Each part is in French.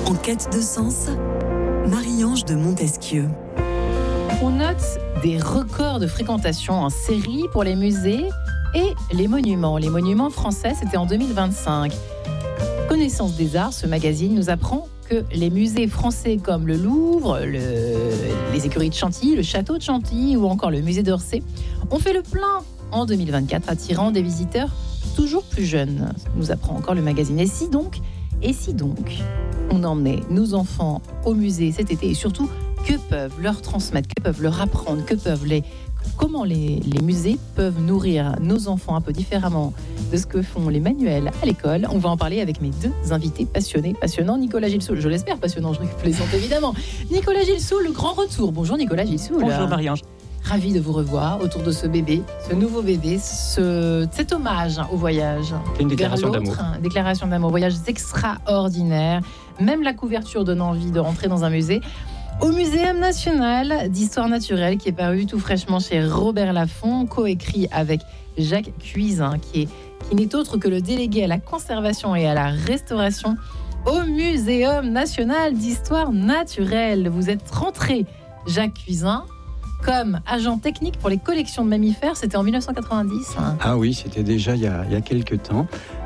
En quête de sens, Marie-Ange de Montesquieu. On note des records de fréquentation en série pour les musées et les monuments. Les monuments français, c'était en 2025. Connaissance des Arts, ce magazine nous apprend que les musées français comme le Louvre, les écuries de Chantilly, le château de Chantilly ou encore le musée d'Orsay ont fait le plein en 2024, attirant des visiteurs toujours plus jeunes, nous apprend encore le magazine. Et si donc, on emmenait nos enfants au musée cet été et surtout, que peuvent leur transmettre, que peuvent leur apprendre, comment les musées peuvent nourrir nos enfants un peu différemment de ce que font les manuels à l'école. On va en parler avec mes deux invités passionnants. Nicolas Gilsoul, je l'espère passionnant, je plaisante évidemment. Nicolas Gilsoul, le grand retour. Bonjour Nicolas Gilsoul. Bonjour Marie-Ange. Ravi de vous revoir autour de ce bébé, ce nouveau bébé, cet hommage au voyage. Une déclaration d'amour. Déclaration d'amour, voyage extraordinaire. Même la couverture donne envie de rentrer dans un musée. Au Muséum national d'histoire naturelle, qui est paru tout fraîchement chez Robert Laffont, coécrit avec Jacques Cuisin, qui n'est autre que le délégué à la conservation et à la restauration au Muséum national d'histoire naturelle. Vous êtes rentré, Jacques Cuisin, comme agent technique pour les collections de mammifères. C'était en 1990. Ah oui, c'était déjà il y a quelques temps.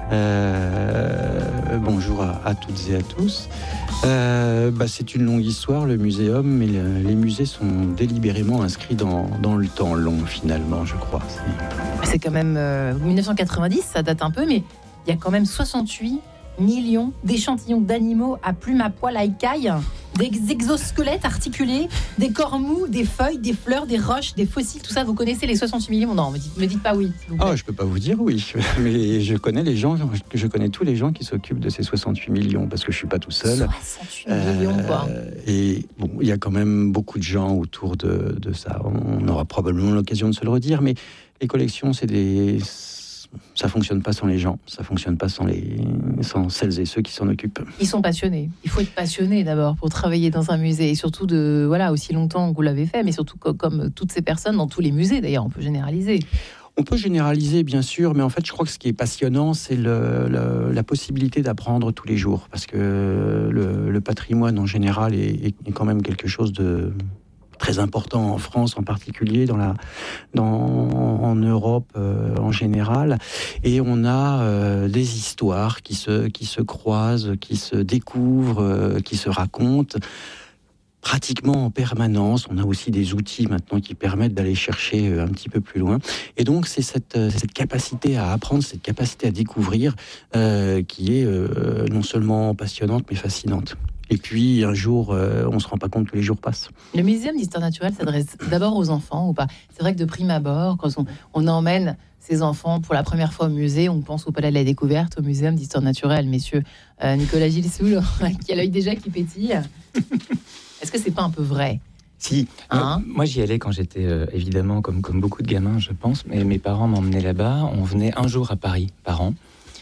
Bonjour à toutes et à tous. C'est une longue histoire, le muséum, mais les musées sont délibérément inscrits dans le temps long, finalement, je crois. C'est quand même 1990, ça date un peu, mais il y a quand même 68 millions d'échantillons d'animaux à plumes, à poils, à écailles, des exosquelettes articulés, des corps mous, des feuilles, des fleurs, des roches, des fossiles, tout ça. Vous connaissez les 68 millions? Non, me dites pas oui. Je peux pas vous dire oui, mais je connais tous les gens qui s'occupent de ces 68 millions, parce que je suis pas tout seul. 68 millions, quoi. Et bon, il y a quand même beaucoup de gens autour de ça. On aura probablement l'occasion de se le redire, mais les collections, ça fonctionne pas sans les gens, ça fonctionne pas sans celles et ceux qui s'en occupent. Ils sont passionnés. Il faut être passionné d'abord pour travailler dans un musée, et surtout aussi longtemps que vous l'avez fait, mais surtout comme toutes ces personnes dans tous les musées. D'ailleurs, on peut généraliser. On peut généraliser, bien sûr, mais en fait, je crois que ce qui est passionnant, c'est la possibilité d'apprendre tous les jours, parce que le patrimoine en général est quand même quelque chose de très important en France en particulier, en Europe en général, et on a des histoires qui se croisent, qui se découvrent, qui se racontent pratiquement en permanence. On a aussi des outils maintenant qui permettent d'aller chercher un petit peu plus loin, et donc c'est cette capacité à apprendre, cette capacité à découvrir qui est non seulement passionnante mais fascinante. Et puis, un jour, on ne se rend pas compte que les jours passent. Le Muséum d'histoire naturelle s'adresse d'abord aux enfants ou pas? C'est vrai que de prime abord, quand on emmène ses enfants pour la première fois au musée, on pense au Palais de la Découverte, au Muséum d'histoire naturelle. Messieurs, Nicolas Gilsoul, qui a l'œil déjà qui pétille. Est-ce que c'est pas un peu vrai? Si, moi j'y allais quand j'étais évidemment comme beaucoup de gamins, je pense, mais mes parents m'emmenaient là-bas. On venait un jour à Paris par an.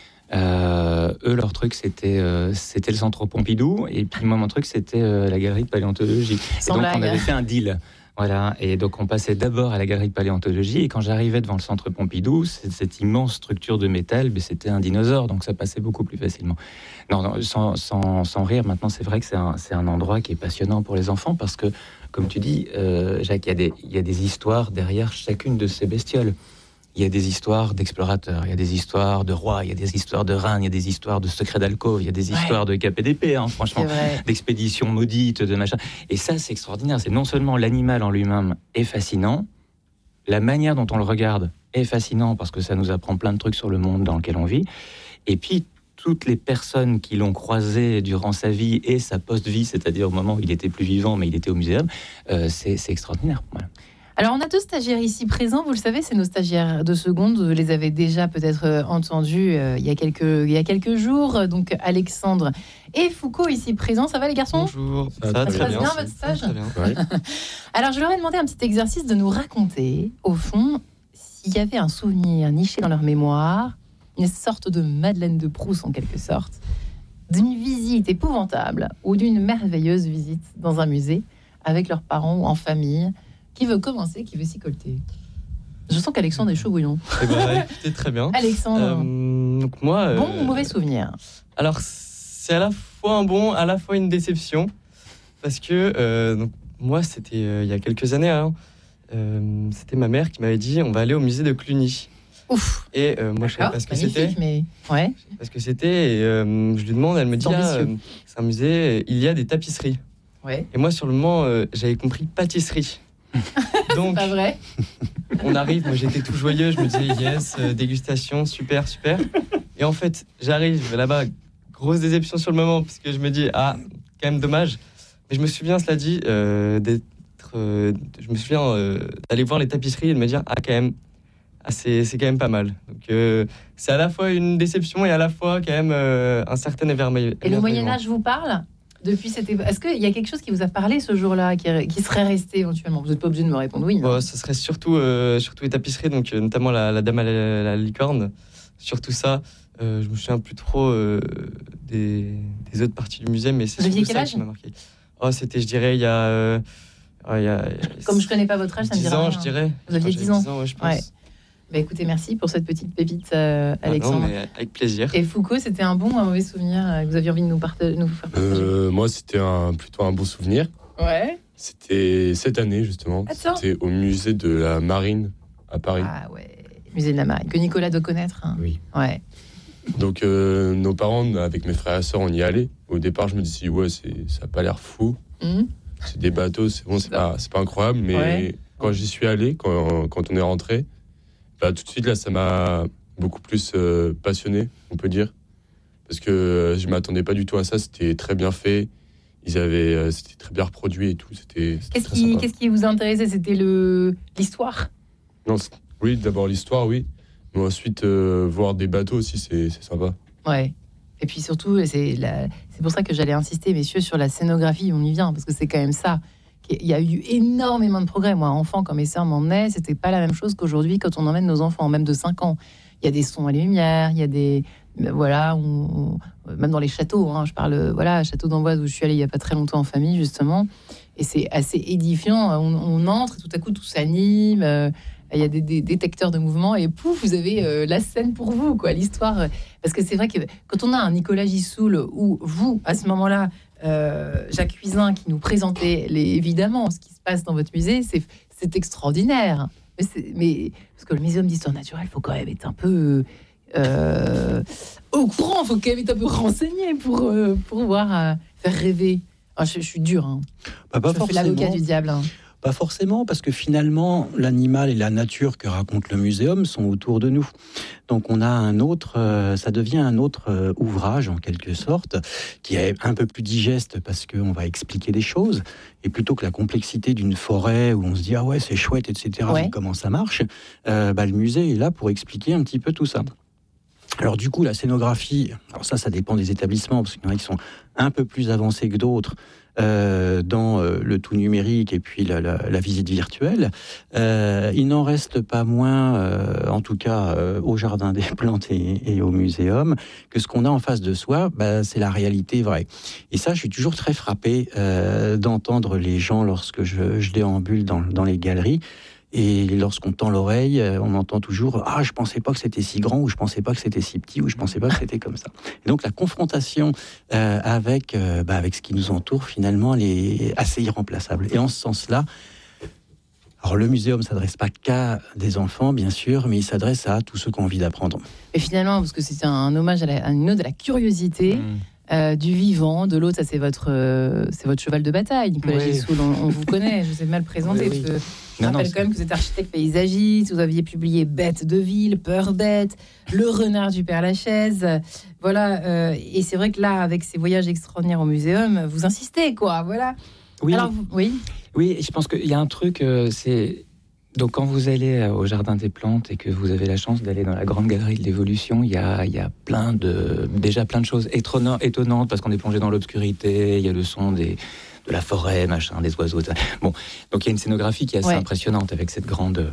Eux, leur truc, c'était le centre Pompidou, et puis moi, mon truc, c'était la galerie de paléontologie. Et donc, on avait fait un deal. Voilà, et donc on passait d'abord à la galerie de paléontologie, et quand j'arrivais devant le centre Pompidou, cette immense structure de métal, c'était un dinosaure, donc ça passait beaucoup plus facilement. Non, sans rire, maintenant c'est vrai que c'est un endroit qui est passionnant pour les enfants, parce que, comme tu dis, Jacques, il y a des histoires derrière chacune de ces bestioles. Il y a des histoires d'explorateurs, il y a des histoires de rois, il y a des histoires de reines, il y a des histoires de secrets d'alcôve, il y a des histoires de KPDP, franchement, d'expéditions maudites, de machin. Et ça, c'est extraordinaire. C'est non seulement l'animal en lui-même est fascinant, la manière dont on le regarde est fascinant, parce que ça nous apprend plein de trucs sur le monde dans lequel on vit. Et puis, toutes les personnes qui l'ont croisé durant sa vie et sa post-vie, c'est-à-dire au moment où il était plus vivant, mais il était au muséum, c'est extraordinaire. Voilà. Alors, on a deux stagiaires ici présents. Vous le savez, c'est nos stagiaires de seconde. Vous les avez déjà peut-être entendus il y a quelques jours. Donc, Alexandre et Foucault ici présents. Ça va, les garçons? Bonjour. Ça passe bien votre stage? Très bien. Ouais. Alors, je leur ai demandé un petit exercice de nous raconter, au fond, s'il y avait un souvenir niché dans leur mémoire, une sorte de Madeleine de Proust en quelque sorte, d'une visite épouvantable ou d'une merveilleuse visite dans un musée avec leurs parents ou en famille. Qui veut commencer? Qui veut s'y colter? Je sens qu'Alexandre est chaud bouillon. Écoutez, très bien. Alexandre, donc moi, bon ou mauvais souvenir? Alors, c'est à la fois un bon, à la fois une déception. Parce que donc, moi, c'était il y a quelques années, hein, c'était ma mère qui m'avait dit on va aller au musée de Cluny. Ouf. Et moi, je savais pas ce que c'était. Mais... Ouais. Je savais pas ce que c'était. Et je lui demande, elle me dit c'est un musée, il y a des tapisseries. Ouais. Et moi, sur le moment, j'avais compris pâtisserie. Donc, c'est pas vrai. On arrive, moi j'étais tout joyeux, je me disais yes, dégustation, super. Et en fait, j'arrive là-bas, grosse déception sur le moment, parce que je me dis, quand même dommage. Mais je me souviens, cela dit, d'aller voir les tapisseries et de me dire, quand même, c'est quand même pas mal. Donc c'est à la fois une déception et à la fois quand même un certain émerveillement. Et le Moyen-Âge vous parle ? Est-ce qu'il y a quelque chose qui vous a parlé ce jour-là, qui serait resté éventuellement ? Vous n'êtes pas obligé de me répondre oui. Bon, ce serait surtout les tapisseries, donc notamment la dame à la licorne. Surtout ça, je me souviens plus trop des autres parties du musée, mais c'est surtout ça qui m'a marqué. C'était, je dirais, il y a comme je connais pas votre âge, ça me dit 10 ans, je dirais. Vous aviez 10 ans, ouais, je pense. Ouais. Bah écoutez, merci pour cette petite pépite, Alexandre. Non, mais avec plaisir. Et Foucault, c'était un bon ou un mauvais souvenir que vous aviez envie de nous faire partager Moi, c'était plutôt un bon souvenir. Ouais. C'était cette année, justement. C'était au musée de la Marine à Paris. Ah ouais, musée de la Marine, que Nicolas doit connaître. Hein. Oui. Ouais. Donc, nos parents, avec mes frères et sœurs, on y allait. Au départ, je me disais, ouais, ça n'a pas l'air fou. C'est des bateaux, c'est bon, c'est pas incroyable. Mais quand j'y suis allé, quand on est rentré, tout de suite, là, ça m'a beaucoup plus passionné, on peut dire. Parce que je ne m'attendais pas du tout à ça. C'était très bien fait. C'était très bien reproduit et tout. Qu'est-ce qui vous intéressait ? C'était l'histoire ? Non, oui, d'abord l'histoire, oui. Mais ensuite, voir des bateaux aussi, c'est sympa. Ouais. Et puis surtout, c'est pour ça que j'allais insister, messieurs, sur la scénographie. On y vient, parce que c'est quand même ça. Il y a eu énormément de progrès. Moi, enfant, quand mes sœurs m'emmenaient, c'était pas la même chose qu'aujourd'hui quand on emmène nos enfants, même de 5 ans. Il y a des sons à la lumière, il y a des... Voilà, même dans les châteaux, hein, je parle, château d'Amboise où je suis allée il y a pas très longtemps en famille, justement. Et c'est assez édifiant. On entre et tout à coup, tout s'anime. Il y a des détecteurs de mouvement et pouf, vous avez la scène pour vous, quoi, l'histoire. Parce que c'est vrai que quand on a un Nicolas Gisoul ou vous, à ce moment-là, Jacques Cuisin qui nous présentait évidemment ce qui se passe dans votre musée, c'est extraordinaire. Mais parce que le Muséum d'histoire naturelle, il faut quand même être un peu au courant, il faut quand même être un peu renseigné pour pouvoir faire rêver. Je suis dur, hein. Je fais l'avocat du diable. Hein. Pas forcément, parce que finalement, l'animal et la nature que raconte le muséum sont autour de nous. Donc on a ça devient un autre ouvrage en quelque sorte, qui est un peu plus digeste parce qu'on va expliquer des choses. Et plutôt que la complexité d'une forêt où on se dit ah ouais c'est chouette, etc. Comment ça marche, le musée est là pour expliquer un petit peu tout ça. Alors du coup, la scénographie, alors ça dépend des établissements, parce qu'il y en a qui sont un peu plus avancés que d'autres dans le tout numérique et puis la visite virtuelle. Il n'en reste pas moins, en tout cas au Jardin des Plantes et au Muséum, que ce qu'on a en face de soi, c'est la réalité vraie. Et ça, je suis toujours très frappé d'entendre les gens lorsque je déambule dans les galeries. Et lorsqu'on tend l'oreille, on entend toujours « Ah, je pensais pas que c'était si grand » ou « Je pensais pas que c'était si petit » ou « Je pensais pas que c'était comme ça ». Et donc la confrontation avec ce qui nous entoure, finalement, elle est assez irremplaçable. Et en ce sens-là, alors le muséum ne s'adresse pas qu'à des enfants, bien sûr, mais il s'adresse à tous ceux qui ont envie d'apprendre. Et finalement, parce que c'est un hommage à une ode de la curiosité, du vivant, de l'autre, ça c'est votre cheval de bataille, Nicolas Gisoul. On vous connaît, je vous ai mal présenté. Oui. Je rappelle quand même que vous êtes architecte paysagiste, vous aviez publié Bête de ville, Peur bête, Le renard du Père-Lachaise. Voilà, et c'est vrai que là, avec ces voyages extraordinaires au muséum, vous insistez, quoi. Voilà. Oui. Alors, oui, je pense qu'il y a un truc, c'est... Donc, quand vous allez au Jardin des Plantes et que vous avez la chance d'aller dans la grande galerie de l'évolution, il y a déjà plein de choses étonnantes parce qu'on est plongé dans l'obscurité, il y a le son de la forêt, des oiseaux. Bon, donc il y a une scénographie qui est assez impressionnante avec cette grande...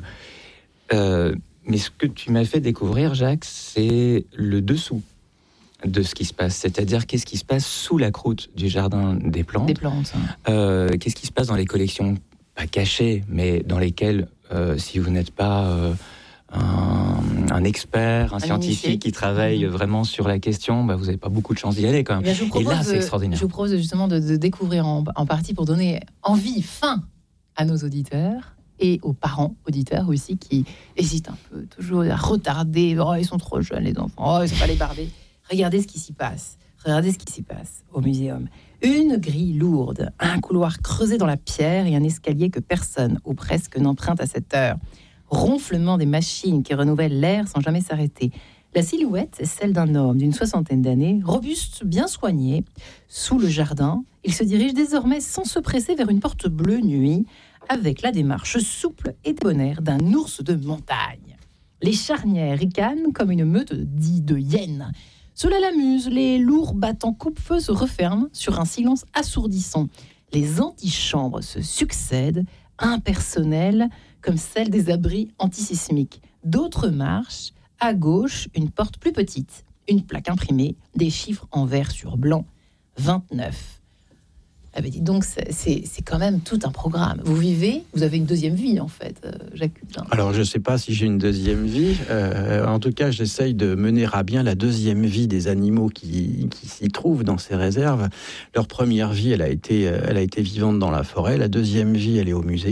mais ce que tu m'as fait découvrir, Jacques, c'est le dessous de ce qui se passe, c'est-à-dire qu'est-ce qui se passe sous la croûte du Jardin des Plantes. Qu'est-ce qui se passe dans les collections, pas cachées, mais dans lesquelles... si vous n'êtes pas un expert, un scientifique qui travaille vraiment sur la question, vous n'avez pas beaucoup de chance d'y aller quand même. Et là, c'est extraordinaire. Je vous propose justement de découvrir en partie pour donner faim à nos auditeurs et aux parents auditeurs aussi qui hésitent un peu, toujours à retarder. Oh, ils sont trop jeunes les enfants, oh, ils ne sont pas les barder. Regardez ce qui s'y passe. Regardez ce qui s'y passe au muséum. Une grille lourde, un couloir creusé dans la pierre et un escalier que personne ou presque n'emprunte à cette heure. Ronflement des machines qui renouvellent l'air sans jamais s'arrêter. La silhouette est celle d'un homme d'une 60aine d'années, robuste, bien soigné. Sous le jardin, il se dirige désormais sans se presser vers une porte bleue nuit, avec la démarche souple et débonnaire d'un ours de montagne. Les charnières ricanent comme une meute de hyènes. Cela l'amuse, les lourds battants coupe-feu se referment sur un silence assourdissant. Les antichambres se succèdent, impersonnelles, comme celle des abris antisismiques. D'autres marches, à gauche, une porte plus petite, une plaque imprimée, des chiffres en vert sur blanc, 29. Ah ben dis donc, c'est quand même tout un programme. Vous avez une deuxième vie en fait, Jacques Cutin. Alors je ne sais pas si j'ai une deuxième vie. En tout cas, j'essaye de mener à bien la deuxième vie des animaux qui s'y trouvent dans ces réserves. Leur première vie, elle a été vivante dans la forêt. La deuxième vie, elle est au musée.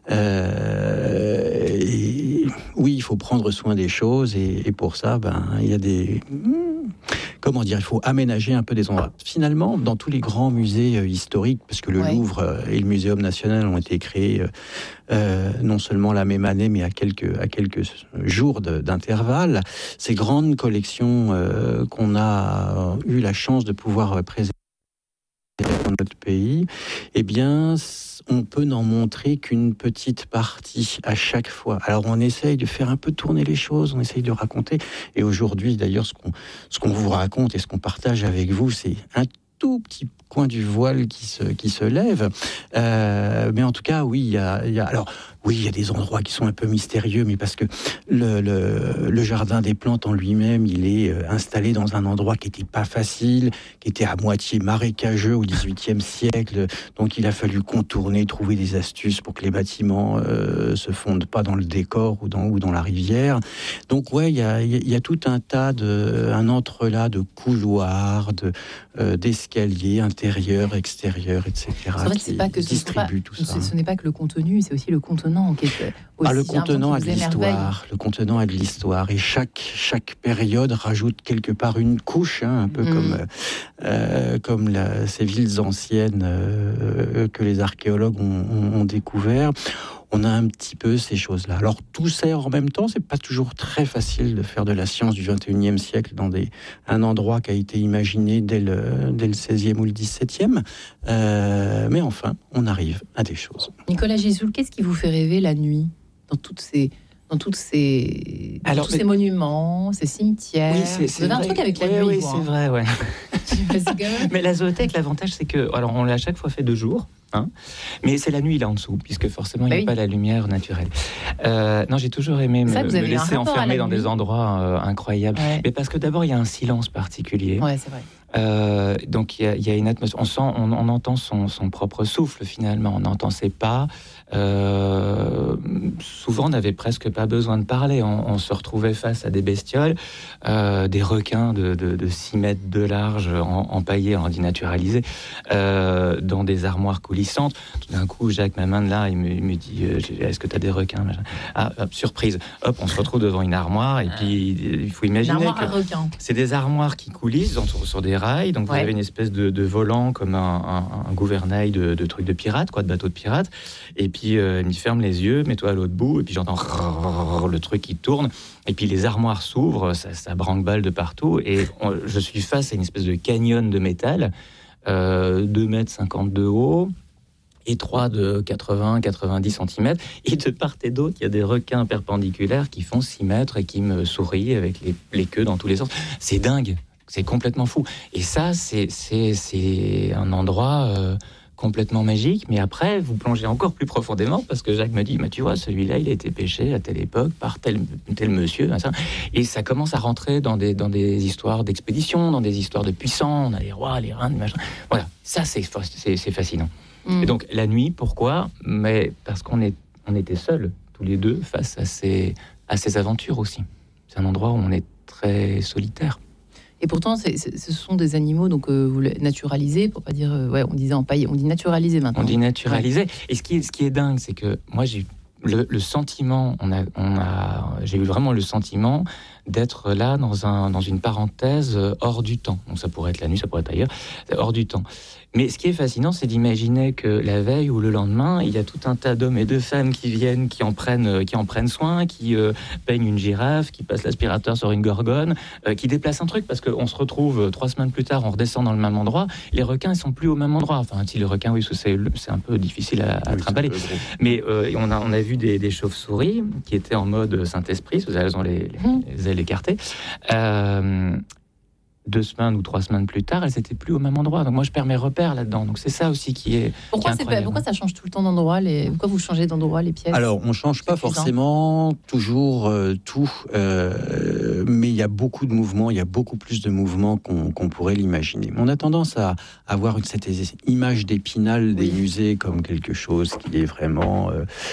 Et oui, il faut prendre soin des choses et pour ça, il y a des... Comment dire, il faut aménager un peu des endroits. Finalement, dans tous les grands musées historiques, parce que le Louvre et le Muséum national ont été créés non seulement la même année, mais à quelques jours d'intervalle, ces grandes collections qu'on a eu la chance de pouvoir préserver dans notre pays, eh bien, on peut n'en montrer qu'une petite partie à chaque fois. Alors, on essaye de faire un peu tourner les choses, on essaye de raconter. Et aujourd'hui, d'ailleurs, ce qu'on vous raconte et ce qu'on partage avec vous, c'est un tout petit coin du voile qui se lève. Mais en tout cas, oui, il y a des endroits qui sont un peu mystérieux, mais parce que le jardin des plantes en lui-même, il est installé dans un endroit qui n'était pas facile, qui était à moitié marécageux au XVIIIe siècle. Donc, il a fallu contourner, trouver des astuces pour que les bâtiments se fondent pas dans le décor ou dans la rivière. Donc, il y a tout un tas un entrelac de couloirs, d'escaliers intérieurs, extérieurs, etc. En fait, ce n'est pas que le contenu, c'est aussi le contenant qui est aussi le contenant a de l'histoire. Le contenant a de l'histoire et chaque période rajoute quelque part une couche, un peu comme ces villes anciennes que les archéologues ont découvert. On a un petit peu ces choses-là. Alors, tout ça en même temps, c'est pas toujours très facile de faire de la science du 21e siècle dans un endroit qui a été imaginé dès le 16e ou le 17e. Mais enfin, on arrive à des choses. Nicolas Gisoul, qu'est-ce qui vous fait rêver la nuit dans tous ces monuments, ces cimetières? Oui, vous avez un truc avec la nuit. Oui, c'est vrai, ouais. Mais la zoothèque, l'avantage, c'est que, alors, on l'a à chaque fois fait 2 jours. Mais c'est la nuit là en dessous, puisque forcément il n'y a pas la lumière naturelle. Non, j'ai toujours aimé me laisser enfermer dans des endroits incroyables. Ouais. Mais parce que d'abord il y a un silence particulier. Ouais, c'est vrai. Donc il y a une atmosphère. On entend son propre souffle finalement. On entend ses pas. Souvent on n'avait presque pas besoin de parler. On se retrouvait face à des bestioles, des requins de 6 mètres de large, empaillés, en dénaturalisés, dans des armoires coulissantes. Tout d'un coup, Jacques m'amène là, il me dit est-ce que tu as des requins? Hop, surprise. Hop, on se retrouve devant une armoire et puis il faut imaginer que c'est des armoires qui coulissent sur des rails. Donc vous avez une espèce de volant comme un gouvernail de trucs de pirates, de bateaux de pirates. Et puis il me dit ferme les yeux, mets-toi à l'autre bout. Et puis j'entends le truc qui tourne. Et puis les armoires s'ouvrent, ça branque-balle de partout. Et je suis face à une espèce de canyon de métal, 2,50 mètres de haut, étroit de 80-90 cm. Et de part et d'autre, il y a des requins perpendiculaires qui font 6 mètres et qui me sourient avec les queues dans tous les sens. C'est dingue, c'est complètement fou. Et ça, c'est un endroit complètement magique. Mais après, vous plongez encore plus profondément parce que Jacques me dit, tu vois, celui-là, il a été pêché à telle époque par tel monsieur. Et ça commence à rentrer dans des histoires d'expédition, dans des histoires de puissants. On a les rois, les reines, machin. Voilà, ça, c'est fascinant. Et donc, la nuit, pourquoi? Mais parce qu'on était seuls, tous les deux, face à ces a ses aventures aussi. C'est un endroit où on est très solitaire. Et pourtant, ce sont des animaux, donc vous les naturalisez, pour pas dire, on disait empaillé, on dit naturalisé maintenant. On dit naturalisé. Ouais. Et ce qui est dingue, c'est que moi j'ai le sentiment, j'ai eu vraiment le sentiment d'être là dans une parenthèse hors du temps. Donc ça pourrait être la nuit, ça pourrait être ailleurs, hors du temps. Mais ce qui est fascinant, c'est d'imaginer que la veille ou le lendemain, il y a tout un tas d'hommes et de femmes qui viennent, qui en prennent soin, qui peignent une girafe, qui passent l'aspirateur sur une gorgone, qui déplacent un truc, parce qu'on se retrouve 3 semaines plus tard, on redescend dans le même endroit. Les requins, ils sont plus au même endroit. Enfin, si les requins, oui, c'est un peu difficile à trimballer. Mais on a vu des chauves-souris qui étaient en mode Saint-Esprit, elles ont les ailes écartées. 2 semaines ou 3 semaines plus tard, elles n'étaient plus au même endroit. Donc moi, je perds mes repères là-dedans. Donc c'est ça aussi qui est incroyable. Pourquoi ça change tout le temps d'endroit Pourquoi vous changez d'endroit, les pièces? Alors, on ne change pas forcément toujours tout, mais il y a beaucoup de mouvements, il y a beaucoup plus de mouvements qu'on pourrait l'imaginer. On a tendance à avoir cette image d'Épinal des musées comme quelque chose qui est vraiment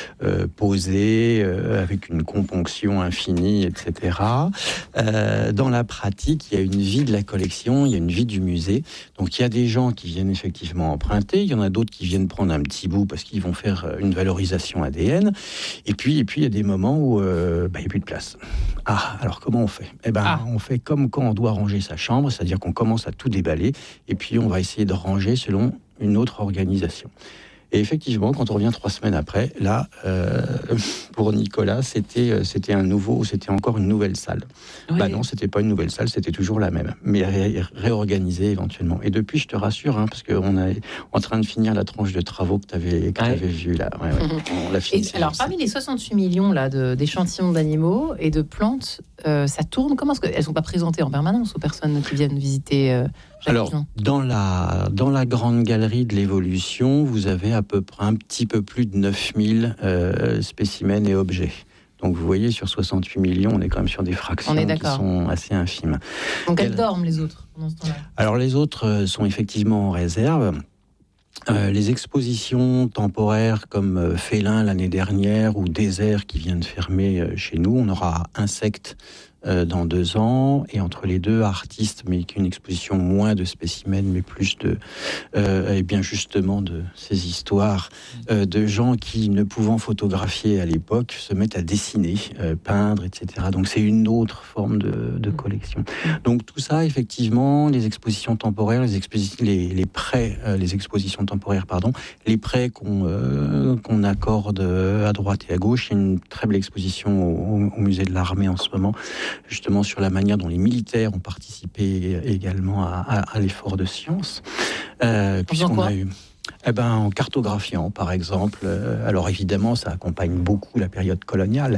posé, avec une componction infinie, etc. Dans la pratique, il y a une vie de la collection, il y a une vie du musée. Donc il y a des gens qui viennent effectivement emprunter, il y en a d'autres qui viennent prendre un petit bout parce qu'ils vont faire une valorisation ADN. Et puis il y a des moments où il n'y a plus de place. Alors comment on fait ? On fait comme quand on doit ranger sa chambre, c'est-à-dire qu'on commence à tout déballer et puis on va essayer de ranger selon une autre organisation. Et effectivement, quand on revient 3 semaines après, là, pour Nicolas, c'était encore une nouvelle salle. Oui. Non, c'était pas une nouvelle salle, c'était toujours la même, mais réorganisée éventuellement. Et depuis, je te rassure, parce qu'on est en train de finir la tranche de travaux que tu avais vue là. On l'a fini. Alors, parmi les 68 millions là d'échantillons d'animaux et de plantes, ça tourne. Comment est-ce qu'elles ne sont pas présentées en permanence aux personnes qui viennent visiter Alors, dans la grande galerie de l'évolution, vous avez à peu près un petit peu plus de 9000 spécimens et objets. Donc vous voyez, sur 68 millions, on est quand même sur des fractions qui sont assez infimes. Donc elles dorment, les autres, pendant ce temps-là? Alors les autres sont effectivement en réserve. Les expositions temporaires comme Félin l'année dernière ou Désert qui vient de fermer chez nous, on aura Insectes dans 2 ans, et entre les deux, Artistes, mais une exposition moins de spécimens, mais plus et bien justement de ces histoires de gens qui, ne pouvant photographier à l'époque, se mettent à dessiner, peindre, etc. Donc c'est une autre forme de collection. Donc tout ça, effectivement, les expositions temporaires, les expositions temporaires, les prêts qu'on accorde à droite et à gauche. Il y a une très belle exposition au musée de l'Armée en ce moment, justement sur la manière dont les militaires ont participé également à l'effort de science. Puisqu'on a eu... en cartographiant, par exemple. Alors évidemment, ça accompagne beaucoup la période coloniale,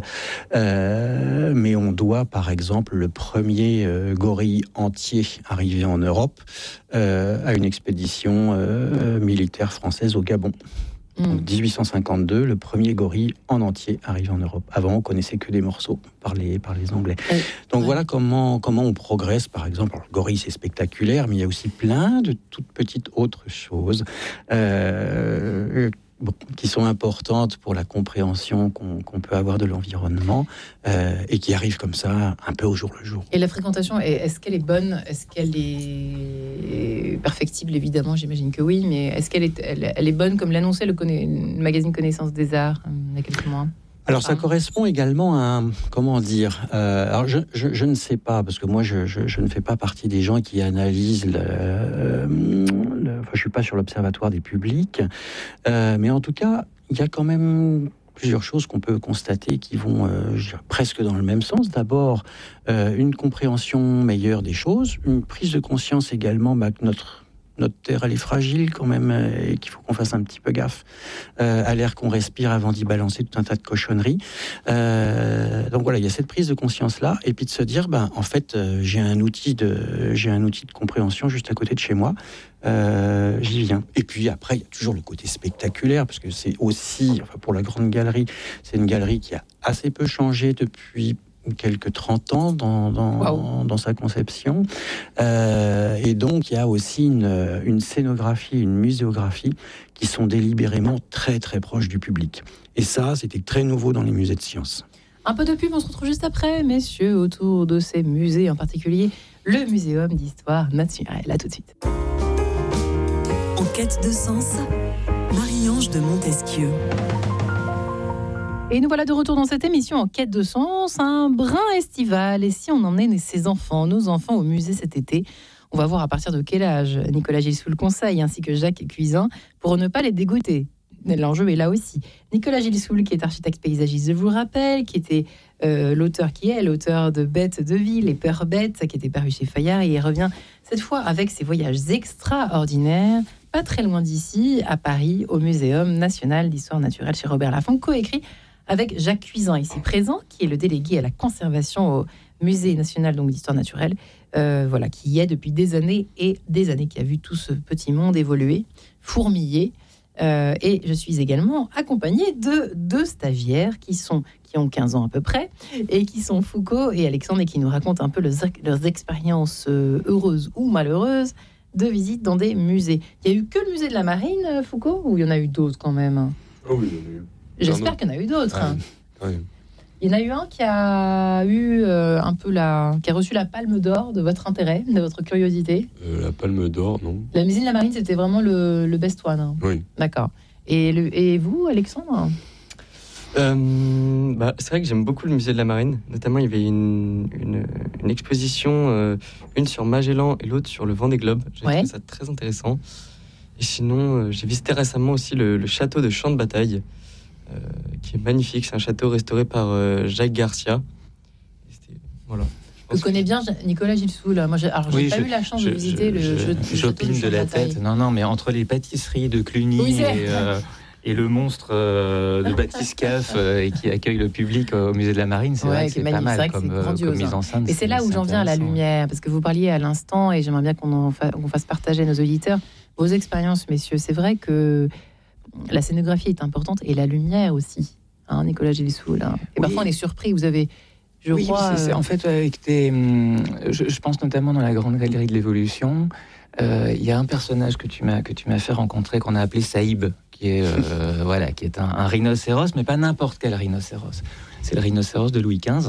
mais on doit, par exemple, le premier gorille entier arrivé en Europe à une expédition militaire française au Gabon. En 1852, le premier gorille en entier arrive en Europe. Avant, on connaissait que des morceaux par les Anglais. Donc voilà comment on progresse, par exemple. Alors, le gorille, c'est spectaculaire, mais il y a aussi plein de toutes petites autres choses qui sont importantes pour la compréhension qu'on peut avoir de l'environnement et qui arrivent comme ça, un peu au jour le jour. Et la fréquentation, est-ce qu'elle est bonne ? Est-ce qu'elle est perfectible ? Évidemment, j'imagine que oui, mais est-ce qu'elle est bonne, comme l'annonçait le magazine Connaissance des Arts il y a quelques mois ? Alors ça correspond également à alors je ne sais pas, parce que moi je ne fais pas partie des gens qui analysent je suis pas sur l'Observatoire des publics, mais en tout cas il y a quand même plusieurs choses qu'on peut constater qui vont presque dans le même sens. D'abord, une compréhension meilleure des choses, une prise de conscience également que notre terre, elle est fragile quand même, et qu'il faut qu'on fasse un petit peu gaffe à l'air qu'on respire avant d'y balancer tout un tas de cochonneries. Donc voilà, il y a cette prise de conscience-là, et puis de se dire, en fait, j'ai un outil de compréhension juste à côté de chez moi, j'y viens. Et puis après, il y a toujours le côté spectaculaire, parce que c'est aussi, pour la grande galerie, c'est une galerie qui a assez peu changé depuis quelques 30 ans dans sa conception. Et donc, il y a aussi une scénographie, une muséographie qui sont délibérément très, très proches du public. Et ça, c'était très nouveau dans les musées de sciences. Un peu de pub, on se retrouve juste après, messieurs, autour de ces musées, en particulier le Muséum d'Histoire Naturelle. À tout de suite. En quête de sens, Marie-Ange de Montesquieu. Et nous voilà de retour dans cette émission en quête de sens, un brin estival. Et si on emmenait ses enfants, nos enfants, au musée cet été, on va voir à partir de quel âge Nicolas Gilsoul le conseille, ainsi que Jacques Cuisin, pour ne pas les dégoûter. L'enjeu est là aussi. Nicolas Gilsoul, qui est architecte paysagiste, je vous le rappelle, qui était l'auteur de Bêtes de ville et Peur Bête, qui était paru chez Fayard, et il revient cette fois avec ses voyages extraordinaires, pas très loin d'ici, à Paris, au Muséum national d'histoire naturelle chez Robert Laffont, coécrit avec Jacques Cuisin, ici présent, qui est le délégué à la conservation au Musée national donc d'histoire naturelle, qui y est depuis des années et des années, qui a vu tout ce petit monde évoluer, fourmiller. Et je suis également accompagnée de 2 stagiaires qui ont 15 ans à peu près, et qui sont Foucault et Alexandre, et qui nous racontent un peu leurs expériences heureuses ou malheureuses de visite dans des musées. Il n'y a eu que le musée de la Marine, Foucault, ou il y en a eu d'autres quand même? Oh oui, il y en a eu. J'espère qu'il y en a eu d'autres. Ouais. Il y en a eu un qui a eu qui a reçu la Palme d'Or de votre intérêt, de votre curiosité. La Palme d'Or, non. La musée de la Marine, c'était vraiment le best one. Hein. Oui. D'accord. Et vous, Alexandre? C'est vrai que j'aime beaucoup le musée de la Marine. Notamment, il y avait une exposition, une sur Magellan et l'autre sur le Vendée Globe. J'ai trouvé ça très intéressant. Et sinon, j'ai visité récemment aussi le château de Champ de Bataille, qui est magnifique. C'est un château restauré par Jacques Garcia. Voilà. Je connais bien Nicolas Gilsoul. Moi, j'ai pas eu la chance de visiter le j'opine de la tête. Non, mais entre les pâtisseries de Cluny et le monstre de Bathyscaphe qui accueille le public au musée de la Marine, c'est vrai que c'est pas mal comme mise en scène. Et c'est là où j'en viens à la lumière, parce que vous parliez à l'instant, et j'aimerais bien qu'on fasse partager à nos auditeurs vos expériences, messieurs. C'est vrai que la scénographie est importante, et la lumière aussi, hein, Nicolas Gilsoul. Hein. Et parfois, on est surpris. Vous avez... En fait, avec je pense notamment dans la Grande Galerie de l'Évolution, il y a un personnage que tu m'as fait rencontrer, qu'on a appelé Saïb, qui est qui est un rhinocéros, mais pas n'importe quel rhinocéros. C'est le rhinocéros de Louis XV.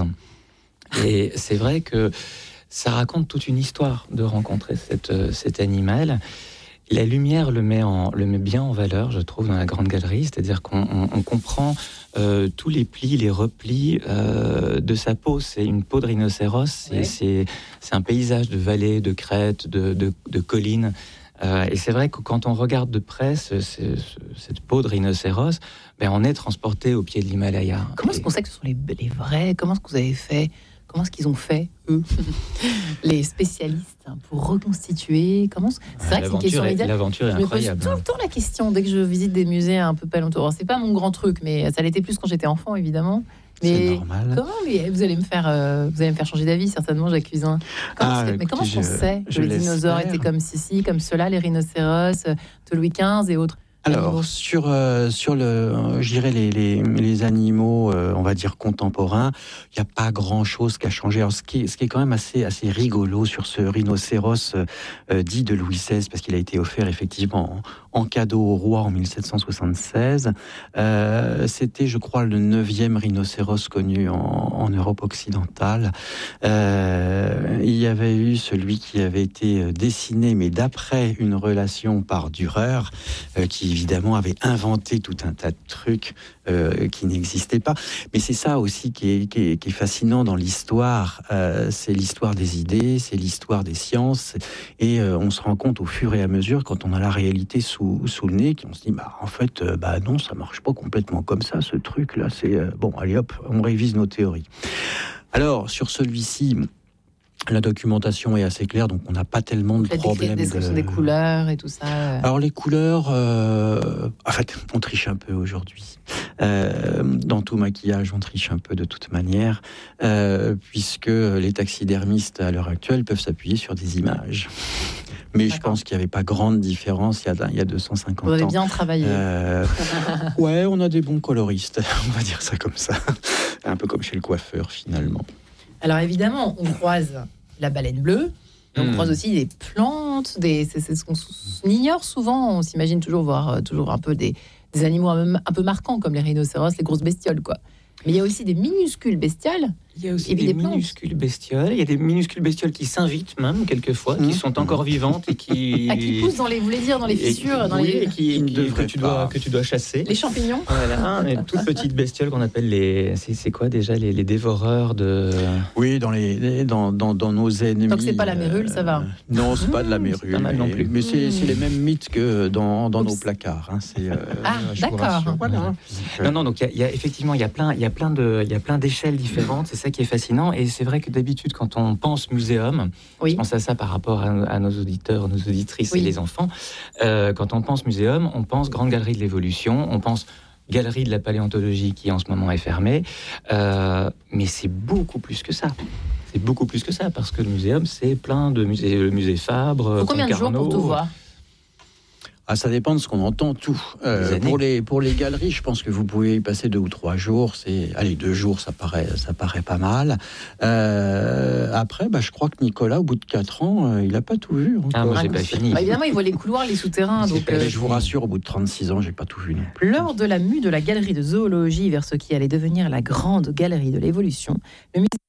Et c'est vrai que ça raconte toute une histoire de rencontrer cet animal. La lumière le met bien en valeur, je trouve, dans la Grande Galerie, c'est-à-dire qu'on comprend tous les plis, les replis de sa peau. C'est une peau de rhinocéros, c'est un paysage de vallées, de crêtes, de collines. Et c'est vrai que quand on regarde de près cette peau de rhinocéros, on est transporté au pied de l'Himalaya. Comment est-ce qu'on sait que ce sont les vrais? Comment est-ce que vous avez fait? Comment est-ce qu'ils ont fait, eux, les spécialistes, pour reconstituer? C'est vrai que c'est une question idéale. L'aventure est incroyable. Je me pose tout le temps la question dès que je visite des musées un peu paléontologiques. C'est pas mon grand truc, mais ça l'était plus quand j'étais enfant, évidemment. Mais c'est normal. Comment vous allez me faire changer d'avis, certainement, Jacques Cuisin. Comment on sait que les dinosaures étaient comme ceci, comme cela, les rhinocéros de Louis XV et autres? Alors, sur je dirais les animaux, on va dire contemporains, il n'y a pas grand-chose qui a changé. Alors, ce qui est quand même assez rigolo sur ce rhinocéros dit de Louis XVI, parce qu'il a été offert effectivement en cadeau au roi en 1776. C'était, je crois, le 9e rhinocéros connu en Europe occidentale. Il y avait eu celui qui avait été dessiné, mais d'après une relation par Dürer, qui évidemment avait inventé tout un tas de trucs qui n'existaient pas. Mais c'est ça aussi qui est fascinant dans l'histoire. C'est l'histoire des idées, c'est l'histoire des sciences. Et on se rend compte au fur et à mesure, quand on a la réalité sous le nez, qu'on se dit, en fait, non, ça marche pas complètement comme ça, ce truc-là. C'est bon, allez hop, on révise nos théories. Alors, sur celui-ci, la documentation est assez claire, donc on n'a pas tellement de problèmes. Des couleurs et tout ça. Alors les couleurs, en fait, on triche un peu aujourd'hui. Dans tout maquillage, on triche un peu de toute manière, puisque les taxidermistes à l'heure actuelle peuvent s'appuyer sur des images. Mais je pense qu'il n'y avait pas grande différence il y a 250 ans. Vous avez bien travaillé. Ouais, on a des bons coloristes, on va dire ça comme ça. Un peu comme chez le coiffeur, finalement. Alors évidemment, on croise la baleine bleue, on croise aussi des plantes, c'est ce qu'on ignore souvent. On s'imagine toujours voir toujours un peu des animaux un peu marquants, comme les rhinocéros, les grosses bestioles, quoi. Mais il y a aussi des minuscules bestioles. Il y a aussi des minuscules bestioles. Il y a des minuscules bestioles qui s'invitent même quelquefois, qui sont encore vivantes et qui... qui poussent dans les, vous voulez dire, dans les fissures, que tu dois chasser. Les champignons. Voilà, des toutes petites bestioles qu'on appelle c'est quoi déjà les dévoreurs de... Oui, dans nos ennemis. Donc c'est pas la mérule, ça va. Non, c'est pas de la mérule. Pas mal non plus. Mais c'est les mêmes mythes que dans nos placards. Hein. D'accord. Voilà. Non, donc il y a effectivement il y a plein d'échelles différentes. C'est ça qui est fascinant. Et c'est vrai que d'habitude, quand on pense muséum, je pense à ça par rapport à nos auditeurs, nos auditrices et les enfants. Quand on pense muséum, on pense Grande Galerie de l'Évolution, on pense Galerie de la Paléontologie qui en ce moment est fermée. Mais c'est beaucoup plus que ça. C'est beaucoup plus que ça, parce que le muséum, c'est plein de musées. Le musée Fabre, combien de jours pour tout voir ? Ça dépend de ce qu'on entend, tout. Pour les galeries, je pense que vous pouvez y passer 2 ou 3 jours. 2 jours, ça paraît pas mal. Après, je crois que Nicolas, au bout de 4 ans, il n'a pas tout vu. Moi, j'ai pas fini. Évidemment, il voit les couloirs, les souterrains. Donc, je vous rassure, au bout de 36 ans, j'ai pas tout vu non plus. Lors de la mue de la galerie de zoologie vers ce qui allait devenir la grande galerie de l'évolution, le muséum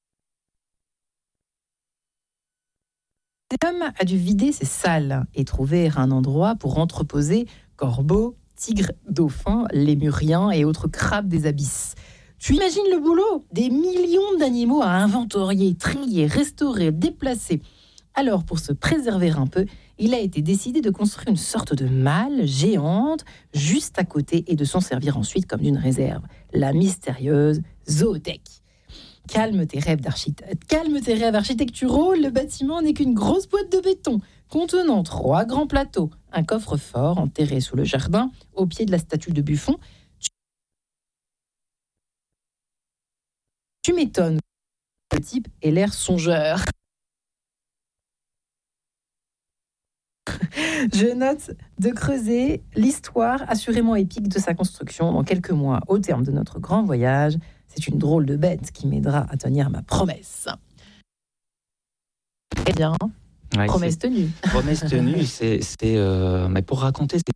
a dû vider ses salles et trouver un endroit pour entreposer corbeaux, tigres, dauphins, lémuriens et autres crabes des abysses. Tu imagines le boulot ? Des millions d'animaux à inventorier, trier, restaurer, déplacer. Alors, pour se préserver un peu, il a été décidé de construire une sorte de malle géante juste à côté et de s'en servir ensuite comme d'une réserve. La mystérieuse zoothèque. Calme tes rêves architecturaux, le bâtiment n'est qu'une grosse boîte de béton contenant 3 grands plateaux, un coffre-fort enterré sous le jardin, au pied de la statue de Buffon. Tu m'étonnes, le type ait l'air songeur. Je note de creuser l'histoire assurément épique de sa construction dans quelques mois. Au terme de notre grand voyage, c'est une drôle de bête qui m'aidera à tenir ma promesse. Eh bien, promesse tenue. Promesse tenue, mais pour raconter cette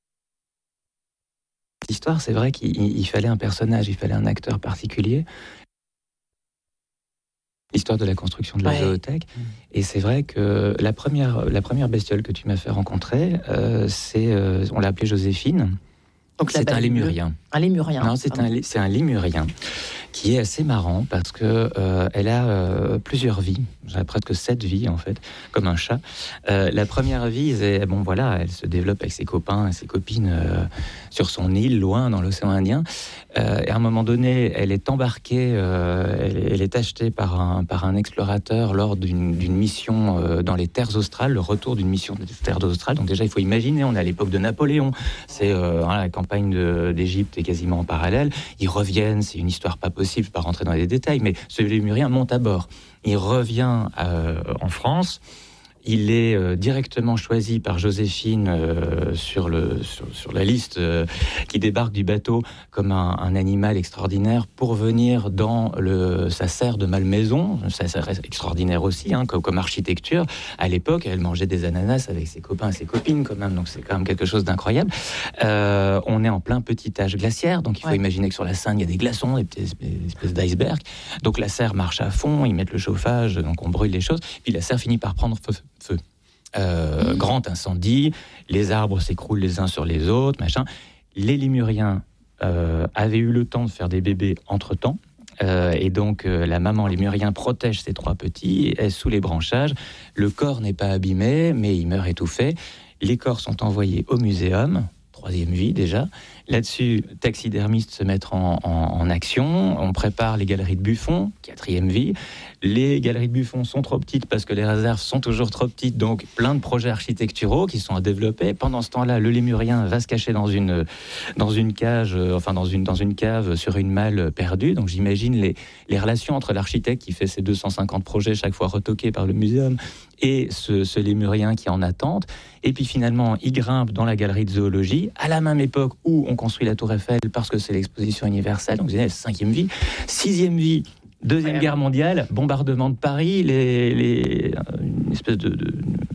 histoire, c'est vrai qu'il fallait un personnage, il fallait un acteur particulier. L'histoire de la construction de la zoothèque. Et c'est vrai que la première bestiole que tu m'as fait rencontrer, on l'a appelée Joséphine. Donc c'est un lémurien. Un lémurien. Non, c'est un lémurien qui est assez marrant parce que elle a plusieurs vies. J'ai presque 7 vies en fait, comme un chat. La première vie, elle se développe avec ses copains et ses copines sur son île, loin dans l'océan Indien. Et à un moment donné, elle est embarquée, elle est achetée par un explorateur lors d'une mission dans les terres australes, le retour d'une mission des terres australes. Donc déjà, il faut imaginer, on est à l'époque de Napoléon. C'est la campagne d'Égypte est quasiment en parallèle. Ils reviennent, c'est une histoire pas possible, je ne vais pas rentrer dans les détails, mais ce lémurien monte à bord. Il revient en France. Il est directement choisi par Joséphine sur la liste qui débarque du bateau comme un animal extraordinaire pour venir dans sa serre de malmaison. Ça reste extraordinaire aussi, comme architecture. À l'époque, elle mangeait des ananas avec ses copains et ses copines quand même, donc c'est quand même quelque chose d'incroyable. On est en plein petit âge glaciaire, donc il faut imaginer que sur la Seine, il y a des glaçons, des espèces d'icebergs. Donc la serre marche à fond, ils mettent le chauffage, donc on brûle les choses. Puis la serre finit par prendre feu. Grand incendie, les arbres s'écroulent les uns sur les autres, machin. Les lémuriens avaient eu le temps de faire des bébés entre-temps, et donc la maman lémurien protège ses 3 petits, est sous les branchages. Le corps n'est pas abîmé, mais il meurt étouffé. Les corps sont envoyés au muséum, 3e vie déjà. Là-dessus, taxidermistes se mettent en action. On prépare les galeries de Buffon, 4e vie. Les galeries de Buffon sont trop petites parce que les réserves sont toujours trop petites, donc plein de projets architecturaux qui sont à développer. Pendant ce temps-là, le lémurien va se cacher dans une cage, dans une cave sur une malle perdue. Donc j'imagine les relations entre l'architecte qui fait ses 250 projets chaque fois retoqués par le muséum et ce lémurien qui est en attente. Et puis finalement, il grimpe dans la galerie de zoologie à la même époque où on construit la Tour Eiffel parce que c'est l'exposition universelle. Donc, c'est 5e vie. 6e vie, 2e guerre mondiale, bombardement de Paris, une espèce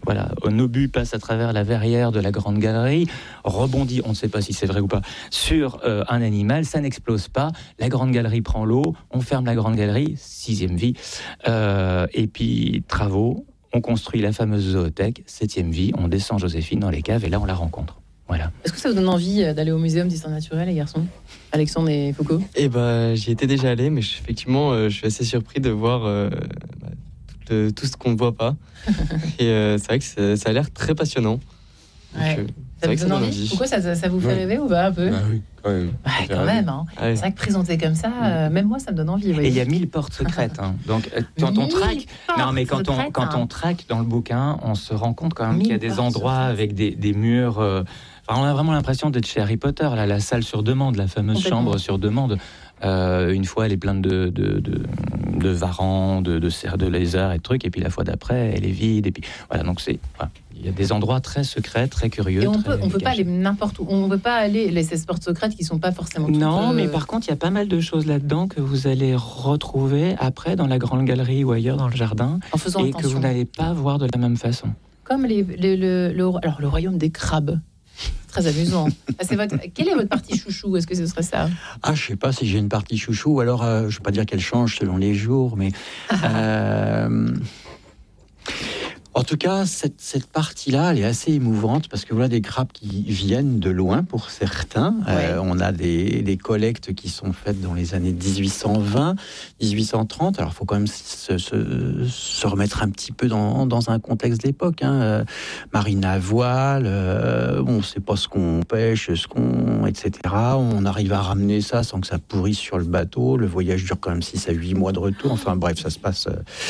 voilà, un obus passe à travers la verrière de la grande galerie, rebondit, on ne sait pas si c'est vrai ou pas, sur un animal, ça n'explose pas, la grande galerie prend l'eau, on ferme la grande galerie, 6e vie, et puis travaux, on construit la fameuse zoothèque, 7e vie, on descend Joséphine dans les caves et là on la rencontre. Voilà. Est-ce que ça vous donne envie d'aller au muséum d'histoire naturelle, les garçons, Alexandre et Foucault? J'y étais déjà allé, mais effectivement, je suis assez surpris de voir tout ce qu'on ne voit pas. Et c'est vrai que ça a l'air très passionnant. Ouais. Donc, ça vous donne envie? Pourquoi ça vous fait rêver ou pas un peu? Oui, quand même. Quand même, hein. C'est vrai que présenté comme ça, même moi, ça me donne envie. Et il y a 1000 portes secrètes. Hein. Donc, quand on traque, quand on traque dans le bouquin, on se rend compte quand même qu'il y a des endroits avec des murs. On a vraiment l'impression d'être chez Harry Potter, là, la salle sur demande, la fameuse chambre sur demande. Une fois, elle est pleine de varans, de lézards et de trucs, et puis la fois d'après, elle est vide. Et puis voilà, donc il y a des endroits très secrets, très curieux. Et on peut pas aller n'importe où. On ne peut pas aller ces portes secrètes qui sont pas forcément. Non, mais par contre, il y a pas mal de choses là-dedans que vous allez retrouver après dans la grande galerie ou ailleurs dans le jardin, en faisant et que vous n'allez pas voir de la même façon. Comme le royaume des crabes. Très amusant. Quelle est votre partie chouchou? Est-ce que ce serait ça? Je sais pas si j'ai une partie chouchou, ou alors je vais pas dire qu'elle change selon les jours, mais en tout cas, cette partie-là, elle est assez émouvante parce que voilà des crabes qui viennent de loin pour certains. Ouais. On a des collectes qui sont faites dans les années 1820, 1830. Alors, il faut quand même se remettre un petit peu dans un contexte d'époque. Hein. Marine à voile, on ne sait pas ce qu'on pêche, etc. On arrive à ramener ça sans que ça pourrisse sur le bateau. Le voyage dure quand même 6 à 8 mois de retour. Enfin bref, ça se passe